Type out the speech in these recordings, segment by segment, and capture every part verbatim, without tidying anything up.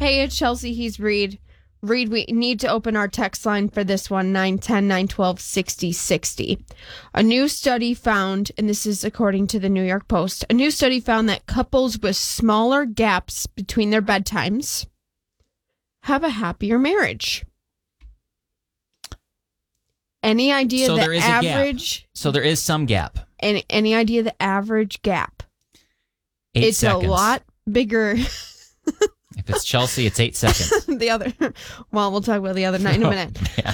Hey, it's Chelsea. He's Reed. Reed, we need to open our text line for this one, nine one zero, nine one two, six zero six zero. A new study found, and this is according to the New York Post, a new study found that couples with smaller gaps between their bedtimes have a happier marriage. Any idea so the there is average? A gap. So there is some gap. Any, any idea the average gap? Eight it's seconds. a lot bigger. If it's Chelsea, it's eight seconds. The other, well, we'll talk about the other nine in a minute. Yeah.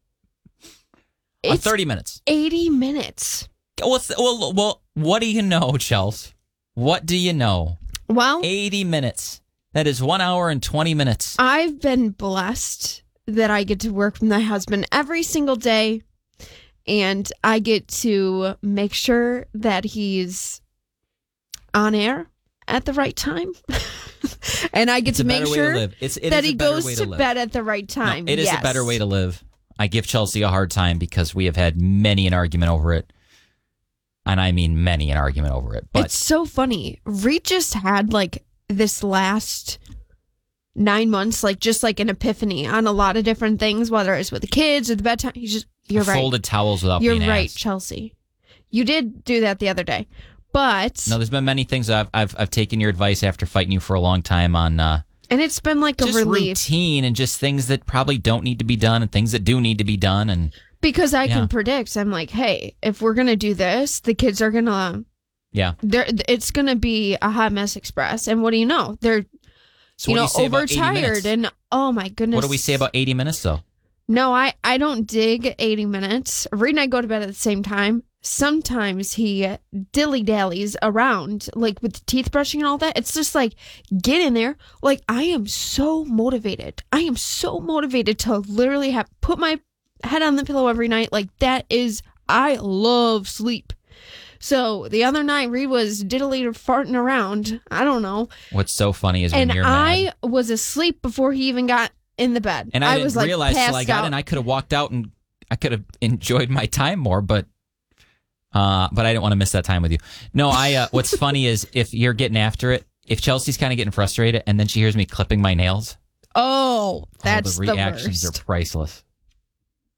It's uh, thirty minutes. eighty minutes. Well, th- well, well, what do you know, Chelsea? What do you know? Well, eighty minutes. That is one hour and twenty minutes. I've been blessed that I get to work with my husband every single day, and I get to make sure that he's on air at the right time. And I get it's to a make better sure way to live. It's, it that is he a better goes way to, to live. bed at the right time. No, it is yes. a better way to live. I give Chelsea a hard time because we have had many an argument over it. And I mean many an argument over it. But it's so funny. Reed just had like this last nine months, like just like an epiphany on a lot of different things, whether it's with the kids or the bedtime. He's just, you're right. Folded towels without You're being right, asked. Chelsea. You did do that the other day. But No, there's been many things I've I've, I've taken your advice after fighting you for a long time on uh, and it's been like a just relief routine and just things that probably don't need to be done and things that do need to be done. And because I yeah. can predict. I'm like, hey, if we're gonna do this, the kids are gonna yeah, they're it's gonna be a hot mess express. And what do you know? They're so you what know do you say about eighty overtired minutes? and oh my goodness. What do we say about eighty minutes though? No, I, I don't dig eighty minutes. Reed and I go to bed at the same time. Sometimes he dilly-dallies around, like with the teeth brushing and all that. It's just like, get in there. Like, I am so motivated. I am so motivated to literally have put my head on the pillow every night. Like, that is, I love sleep. So the other night, Reed was diddly farting around. I don't know. What's so funny is when And you're I mad. was asleep before he even got in the bed. And I, I didn't was like realize till I passed got out. in. I could have walked out and I could have enjoyed my time more, but uh, but I didn't want to miss that time with you. No, I. Uh, what's funny is if you're getting after it, if Chelsea's kind of getting frustrated, and then she hears me clipping my nails. Oh, that's oh, the reactions the are worst. priceless.